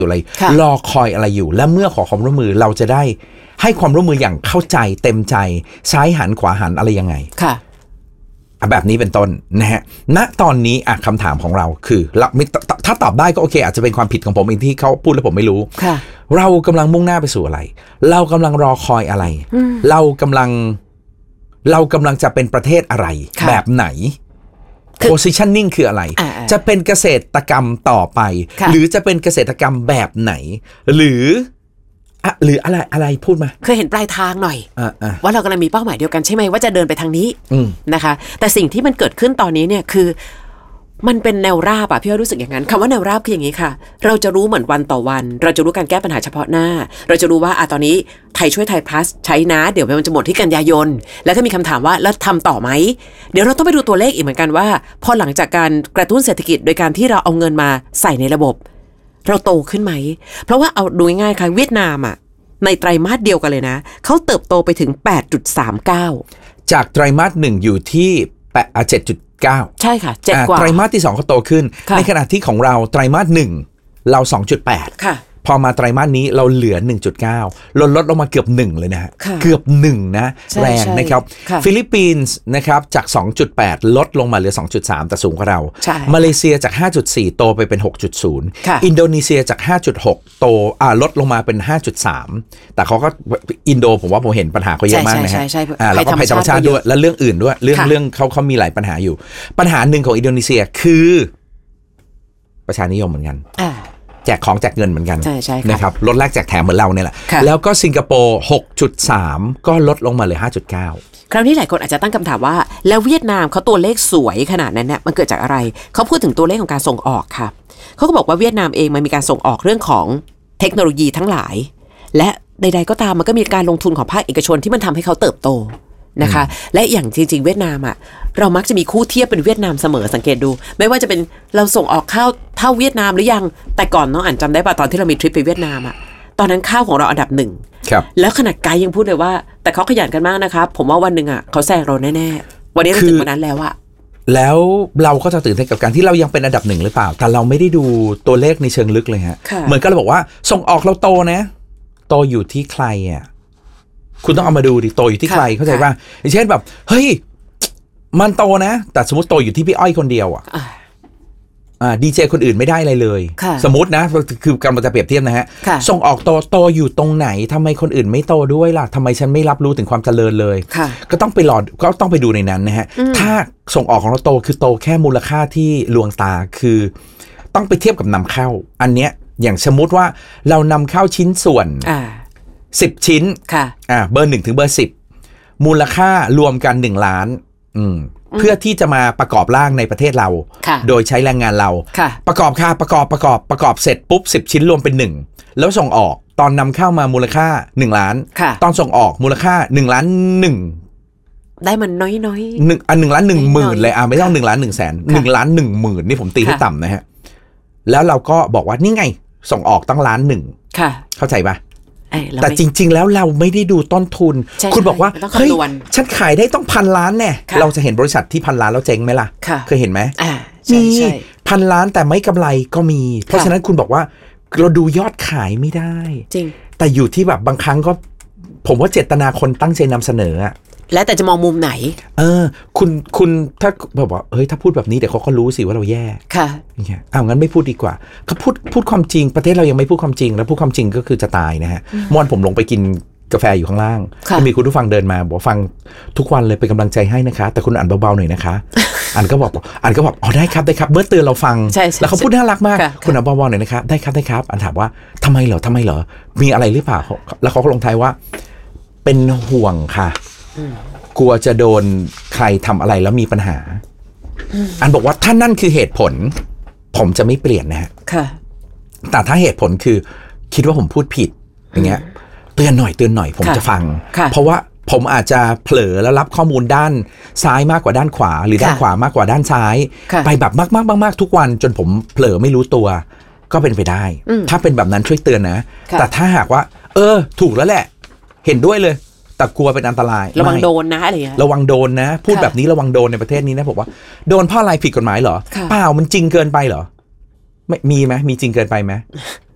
อะไรรอคอยอะไรอยู่และเมื่อขอความร่วมมือเราจะได้ให้ความร่วมมืออย่างเข้าใจเต็มใจซ้ายหันขวาหันอะไรยังไงค่ะแบบนี้เป็นต้นนะฮะณตอนนี้คำถามของเราคือเราถ้าตอบได้ก็โอเคอาจจะเป็นความผิดของผมเองที่เขาพูดแล้วผมไม่รู้เรากำลังมุ่งหน้าไปสู่อะไรเรากำลังรอคอยอะไรเรากำลังจะเป็นประเทศอะไรแบบไหน positioning คืออะไรจะเป็นเกษตรกรรมต่อไปหรือจะเป็นเกษตรกรรมแบบไหนหรืออะไรพูดมาเคยเห็นปลายทางหน่อยว่าเรากำลังมีเป้าหมายเดียวกันใช่ไหมว่าจะเดินไปทางนี้นะคะแต่สิ่งที่มันเกิดขึ้นตอนนี้เนี่ยคือมันเป็นแนวราบพี่รู้สึกอย่างนั้นคำว่าแนวราบคืออย่างนี้ค่ะเราจะรู้เหมือนวันต่อวันเราจะรู้การแก้ปัญหาเฉพาะหน้าเราจะรู้ว่าตอนนี้ไทยช่วยไทย plus ใช้นะเดี๋ยวมันจะหมดที่กันยายนแล้วถ้ามีคำถามว่าแล้วทำต่อไหมเดี๋ยวเราต้องไปดูตัวเลขอีกเหมือนกันว่าพอหลังจากการกระตุ้นเศรษฐกิจโดยการที่เราเอาเงินมาใส่ในระบบเราโตขึ้นไหมเพราะว่าเอาดูง่ายๆค่ะเวียดนามในไตรมาสเดียวกันเลยนะเขาเติบโตไปถึง 8.39 จากไตรมาส1อยู่ที่7.9 ใช่ค่ะ7กว่าไตรมาสที่2เขาโตขึ้นในขณะที่ของเราไตรมาส1เรา 2.8 ค่ะพอมาไตรมาสนี้เราเหลือ 1.9 ลดลงมาเกือบ1เลยนะเกือบ1นะแรงนะครับฟิลิปปินส์นะครับจาก 2.8 ลดลงมาเหลือ 2.3 แต่สูงกว่าเรามาเลเซียจาก 5.4 โตไปเป็น 6.0 อินโดนีเซียจาก 5.6 โตลดลงมาเป็น 5.3 แต่เขาก็อินโดผมว่าผมเห็นปัญหาเขาเยอะมากนะฮะแล้วก็ภัยธรรมชาติด้วยและเรื่องอื่นด้วยเรื่องเขามีหลายปัญหาอยู่ปัญหาหนึ่งของอินโดนีเซียคือประชานิยมเหมือนกันแจกของแจกเงินเหมือนกันนะครับลดแลกแจกแถมเหมือนเราเนี่ยแหละแล้วก็สิงคโปร์ 6.3 ก็ลดลงมาเลย 5.9 คราวนี้หลายคนอาจจะตั้งคำถามว่าแล้วเวียดนามเขาตัวเลขสวยขนาดนั้นเนี่ยมันเกิดจากอะไรเขาพูดถึงตัวเลขของการส่งออกค่ะเขาก็บอกว่าเวียดนามเองมันมีการส่งออกเรื่องของเทคโนโลยีทั้งหลายและใดๆก็ตามมันก็มีการลงทุนของภาคเอกชนที่มันทำให้เขาเติบโตนะคะและอย่างจริงๆเวียดนามเรามักจะมีคู่เทียบเป็นเวียดนามเสมอสังเกตดูไม่ว่าจะเป็นเราส่งออกข้าวเท่าเวียดนามหรือยังแต่ก่อนน้องอ่านจำได้ป่ะตอนที่เรามีทริปไปเวียดนามตอนนั้นข้าวของเราอันดับ1แล้วขนาดไกด์ยังพูดเลยว่าแต่เขาขยันกันมากนะครับผมว่าวันหนึ่งเขาแซงเราแน่ๆวันนี้เราถึงวันนั้นแล้วแล้วเราก็จะตื่นเต้นกับการที่เรายังเป็นอันดับ1หรือเปล่าแต่เราไม่ได้ดูตัวเลขในเชิงลึกเลยฮะเหมือนกับเราบอกว่าส่งออกเราโตนะโตอยู่ที่ใครคุณต้องเอามาดูดิโตอยู่ที่ใครเข้าใจป่ะอย่างเช่นแบบเฮ้ยมันโตนะแต่สมมติโตอยู่ที่พี่อ้อยคนเดียวดีเจคนอื่นไม่ได้อะไรเลยสมมตินะคือกำลังจะเปรียบเทียบนะฮะส่งออกโตอยู่ตรงไหนทำไมคนอื่นไม่โตด้วยล่ะทำไมฉันไม่รับรู้ถึงความเจริญเลยก็ต้องไปดูในนั้นนะฮะถ้าส่งออกของเราโตคือโตแค่มูลค่าที่ลวงตาคือต้องไปเทียบกับนำเข้าอันเนี้ยอย่างสมมติว่าเรานำเข้าชิ้นส่วน10 ชิ้นเบอร์1ถึงเบอร์10มูลค่ารวมกัน1 ล้านเพื่อที่จะมาประกอบร่างในประเทศเราโดยใช้แรงงานเราประกอบเสร็จปุ๊บ10 ชิ้นรวมเป็น1แล้วส่งออกตอนนำเข้ามามูลค่า1 ล้านตอนส่งออกมูลค่า1 ล้าน1 ได้มันน้อย 1 ล้าน 10,000เลยไม่ต้อง1 ล้าน 1 แสน1 ล้าน 10,000นี่ผมตีให้ต่ำนะฮะแล้วเราก็บอกว่านี่ไงส่งออกตั้ง1 ล้านเข้าใจปะแต่จริงๆแล้วเราไม่ได้ดูต้นทุนคุณบอกว่าเฮ้ยฉันขายได้ต้อง1,000 ล้านแน่เราจะเห็นบริษัทที่1,000 ล้านแล้วเจ๊งไหมล่ะเคยเห็นไหมมี1,000 ล้านแต่ไม่กำไรก็มีเพราะฉะนั้นคุณบอกว่าเราดูยอดขายไม่ได้จริงแต่อยู่ที่แบบบางครั้งก็ผมว่าเจตนาคนตั้งใจนำเสนอแล้วแต่จะมองมุมไหนคุณถ้าแบบว่าเฮ้ยถ้าพูดแบบนี้เดี๋ยวเขาก็รู้สิว่าเราแย่ค่ะงั้นไม่พูดดีกว่าเขาพูดความจริงประเทศเรายังไม่พูดความจริงแล้วพูดความจริงก็คือจะตายนะฮะเมื่อวานผมลงไปกินกาแฟอยู่ข้างล่างก็มีคุณผู้ฟังเดินมาบอกฟังทุกวันเลยเป็นกำลังใจให้นะคะแต่คุณอ่านเบาๆหน่อยนะคะอันก็บอกอ๋อได้ครับเมื่อเตือนเราฟังแล้วเขาพูดน่ารักมากคุณอ่านเบาๆหน่อยนะครับได้ครับอันถามว่าทำไมเหรอมีอะไรหรือเปล่าแล้วเขาก็ลงท้ายว่าเป็นห่วงค่ะกลัวจะโดนใครทำอะไรแล้วมีปัญหาอันบอกว่าถ้านั่นคือเหตุผลผมจะไม่เปลี่ยนนะฮะแต่ถ้าเหตุผลคือคิดว่าผมพูดผิดอย่างเงี้ยเตือนหน่อยผมจะฟังเพราะว่าผมอาจจะเผลอแล้วรับข้อมูลด้านซ้ายมากกว่าด้านขวาหรือด้านขวามากกว่าด้านซ้ายไปแบบมากทุกวันจนผมเผลอไม่รู้ตัวก็เป็นไปได้ถ้าเป็นแบบนั้นช่วยเตือนนะแต่ถ้าหากว่าถูกแล้วแหละเห็นด้วยเลยแต่กลัวเป็นอันตรายระวังโดนนะอะไรอย่างเงี้ยระวังโดนนะพูดแบบนี้ระวังโดนในประเทศนี้นะผมว่าโดนเพราะอะไรผิดกฎหมายเหรอเปล่ามันจริงเกินไปเหรอไม่มีไหมมีจริงเกินไปไหม